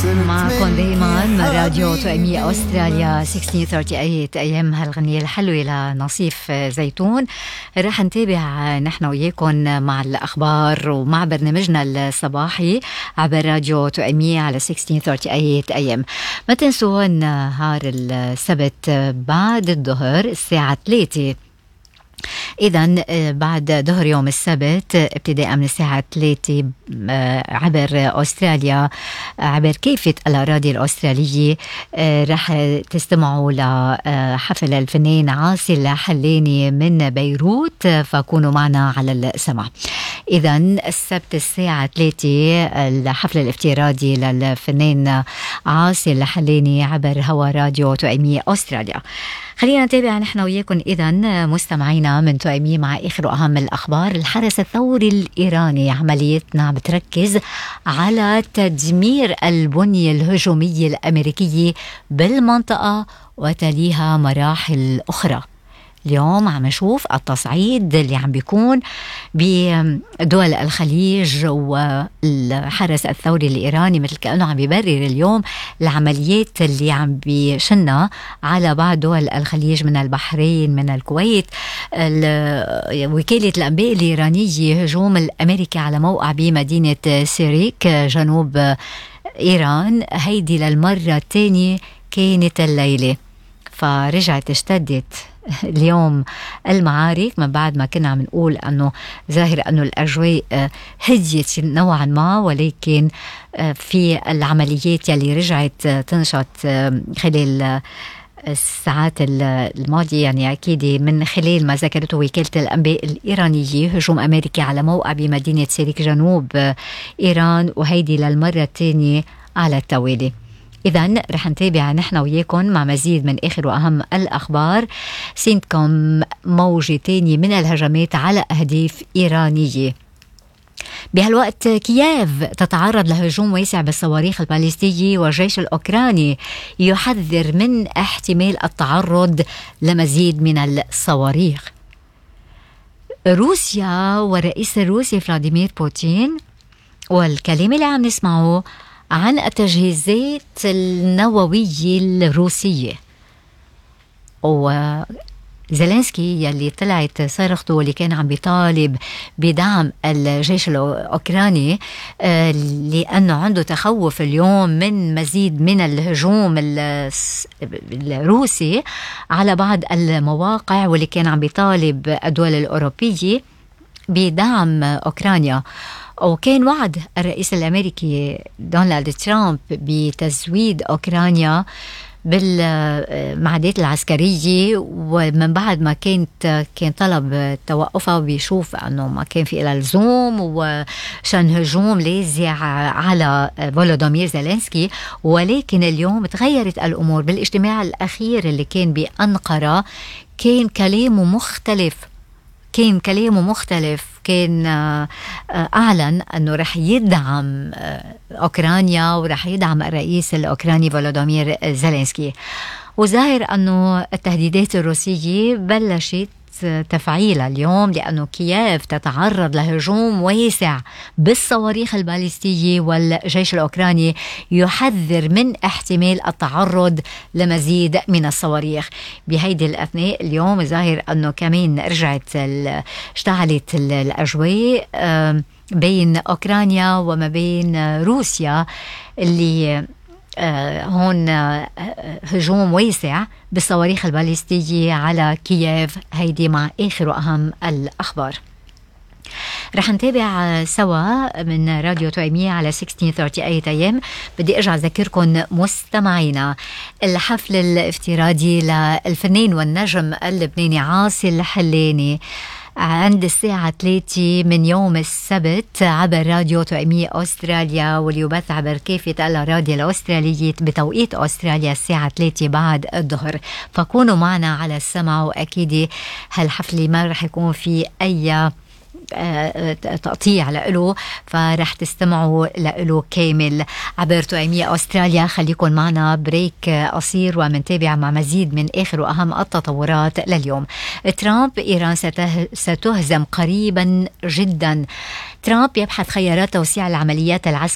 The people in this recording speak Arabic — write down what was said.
معكم دايما راديو توأمية أستراليا 1638 أيام. هالغنية الحلوة لنصيف زيتون. رح نتابع نحن وياكم مع الأخبار ومع برنامجنا الصباحي عبر راديو توأمية على 1638 أيام. ما تنسوا نهار السبت بعد الظهر الساعة 3. إذن بعد ظهر يوم السبت ابتداء من الساعة 3 عبر أستراليا عبر كافة الأراضي الأسترالية رح تستمعوا لحفل الفنان عاصي الحلاني من بيروت، فكونوا معنا على السمع. إذن السبت الساعة 3 الحفل الافتراضي للفنان عاصي الحلاني عبر هوا راديو توأمية أستراليا. خلينا نتابع نحن وياكم إذن مستمعينا من توأمية مع آخر وأهم الأخبار. الحرس الثوري الإيراني عمليتنا بتركز على تدمير البنية الهجومية الأمريكية بالمنطقة وتليها مراحل أخرى. اليوم عم نشوف التصعيد اللي عم بيكون بدول الخليج، والحرس الثوري الإيراني مثل كأنه عم بيبرر اليوم العمليات اللي عم بيشنها على بعض دول الخليج من البحرين من الكويت. وكالة الأنباء الإيرانية هجوم الأمريكي على موقع بمدينة سيريك جنوب إيران هيدي للمرة الثانية كانت الليلة، فرجعت اشتدت اليوم المعارك من بعد ما كنا عم نقول أنه ظاهر أنه الأجواء هديت نوعا ما، ولكن في العمليات يلي رجعت تنشط خلال الساعات الماضية، يعني أكيد من خلال ما ذكرته وكالة الأنباء الإيرانية هجوم أمريكي على موقع بمدينة سيريك جنوب إيران، وهيدي للمرة الثانية على التوالي. إذن رح نتابع نحن وياكم مع مزيد من آخر وأهم الأخبار. سينتكم موجة تانية من الهجمات على أهداف إيرانية. بهالوقت كييف تتعرض لهجوم واسع بالصواريخ الباليستية، والجيش الأوكراني يحذر من احتمال التعرض لمزيد من الصواريخ. روسيا والرئيس الروسي فلاديمير بوتين، والكلام اللي عم نسمعه عن التجهيزات النووية الروسية، وزيلينسكي يلي طلعت صرخته واللي كان عم بيطالب بدعم الجيش الأوكراني لأنه عنده تخوف اليوم من مزيد من الهجوم الروسي على بعض المواقع، واللي كان عم بيطالب الدول الأوروبية بدعم أوكرانيا. وكان وعد الرئيس الأمريكي دونالد ترامب بتزويد أوكرانيا بالمعدات العسكرية، ومن بعد ما كان طلب توقفها وبيشوف أنه ما كان في إلا لزوم وشان هجوم لاذع على فولودومير زيلينسكي. ولكن اليوم تغيرت الأمور بالاجتماع الأخير اللي كان بأنقرة. كان كلامه مختلف، كان أعلن أنه رح يدعم أوكرانيا ورح يدعم الرئيس الأوكراني فولودومير زيلينسكي. وظاهر أنه التهديدات الروسية بلشت تفعيلها اليوم، لأنه كييف تتعرض لهجوم واسع بالصواريخ الباليستية، والجيش الأوكراني يحذر من احتمال التعرض لمزيد من الصواريخ. بهيدي الأثناء اليوم ظاهر أنه كمان اشتعلت الأجواء بين أوكرانيا وما بين روسيا، اللي هون هجوم واسع بالصواريخ الباليستية على كييف. هيدي مع آخر وأهم الأخبار. رح نتابع سوا من راديو توأمية على 1638 أيام. بدي أرجع أذكركم مستمعينا الحفل الافتراضي للفنان والنجم اللبناني عاصي الحلاني عند الساعة 3 من يوم السبت عبر راديو توأمية أستراليا، واللي يبث عبر كافة الأراضي الأسترالية بتوقيت أستراليا الساعة 3 بعد الظهر. فكونوا معنا على السمع، وأكيد هالحفل ما رح يكون في أي تقطيع له، فرح تستمعوا له كامل عبر توأمية أستراليا. خليكن معنا بريك قصير ومنتابع مع مزيد من آخر وأهم التطورات لليوم. ترامب: إيران ستهزم قريبا جدا. ترامب يبحث خيارات توسيع العمليات العسكرية